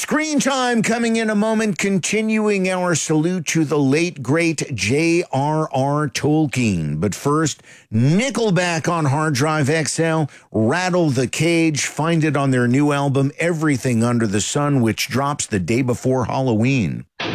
Screen time coming in a moment, continuing our salute to the late, great J.R.R. Tolkien. But first, Nickelback on Hard Drive XL, Rattle the Cage, find it on their new album, Everything Under the Sun, which drops the day before Halloween.